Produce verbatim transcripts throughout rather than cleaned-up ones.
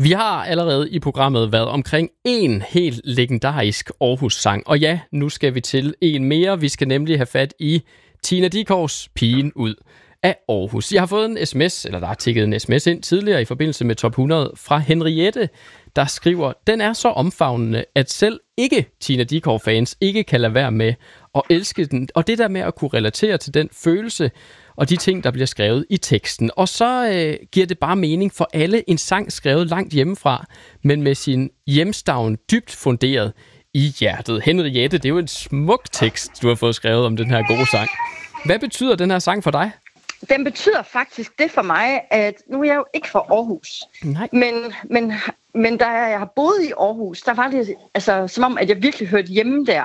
Vi har allerede i programmet været omkring en helt legendarisk Aarhus-sang. Og ja, nu skal vi til en mere. Vi skal nemlig have fat i Tina Dickows Pigen ud af Aarhus. Jeg har fået en sms, eller der er tikket en sms ind tidligere i forbindelse med Top hundrede fra Henriette, der skriver, den er så omfavnende, at selv ikke Tina Dickow-fans ikke kan lade være med at elske den. Og det der med at kunne relatere til den følelse og de ting, der bliver skrevet i teksten. Og så øh, giver det bare mening for alle en sang skrevet langt hjemmefra, men med sin hjemstavn dybt funderet i hjertet. Henriette, det er jo en smuk tekst, du har fået skrevet om den her gode sang. Hvad betyder den her sang for dig? Den betyder faktisk det for mig, at nu er jeg jo ikke fra Aarhus. Nej. Men, men, men da jeg har boet i Aarhus, der var det altså, som om, at jeg virkelig hørte hjemme der.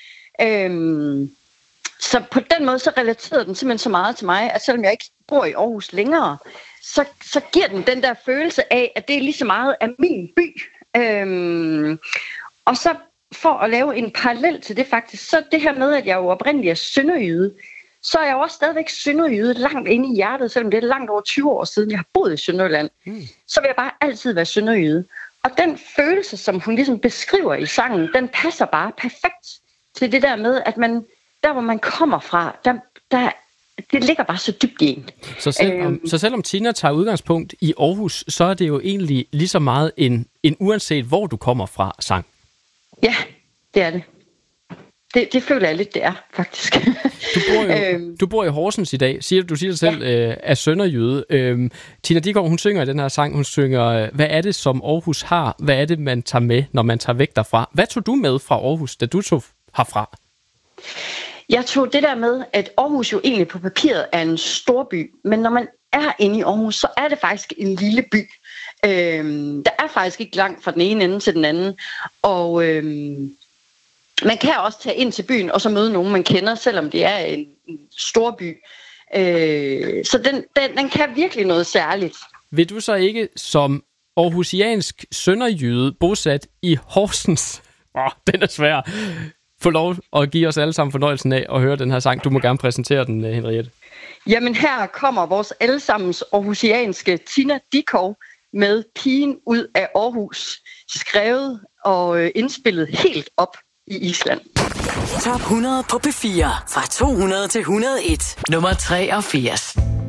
Øhm, så på den måde, så relaterede den simpelthen så meget til mig, at selvom jeg ikke bor i Aarhus længere, så, så giver den den der følelse af, at det er lige så meget af min by. Øhm, og så for at lave en parallel til det faktisk, så det her med, at jeg jo oprindeligt er sønderjyde, så er jeg jo også stadigvæk sønderjyde langt inde i hjertet, selvom det er langt over tyve år siden, jeg har boet i Sønderjylland. Mm. Så vil jeg bare altid være sønderjyde. Og den følelse, som hun ligesom beskriver i sangen, den passer bare perfekt til det der med, at man, der hvor man kommer fra, der, der, det ligger bare så dybt i en. Så selvom, øhm, så selvom Tina tager udgangspunkt i Aarhus, så er det jo egentlig lige så meget en, en uanset hvor du kommer fra sang. Ja, det er det. Det, det føler jeg lidt, det er, faktisk. Du bor jo, øhm, du bor i Horsens i dag. Siger, du siger dig selv, ja. øh, er sønderjyde. Øhm, Tina Dickow, hun synger i den her sang, hun synger, hvad er det, som Aarhus har? Hvad er det, man tager med, når man tager væk derfra? Hvad tog du med fra Aarhus, da du tog herfra? Jeg tog det der med, at Aarhus jo egentlig på papiret er en stor by, men når man er inde i Aarhus, så er det faktisk en lille by. Øhm, der er faktisk ikke langt fra den ene ende til den anden, og øhm, man kan også tage ind til byen og så møde nogen, man kender, selvom det er en, en stor by. Øh, så den, den, den kan virkelig noget særligt. Vil du så ikke som aarhusiansk sønderjyde bosat i Horsens, åh, den er svær, få lov at give os alle sammen fornøjelsen af at høre den her sang? Du må gerne præsentere den, Henriette. Jamen her kommer vores allesammens aarhusianske Tina Dickow med Pigen ud af Aarhus, skrevet og indspillet helt op i Island. Top hundrede på P fire fra to hundrede til et hundrede og en. Nummer treogfirs.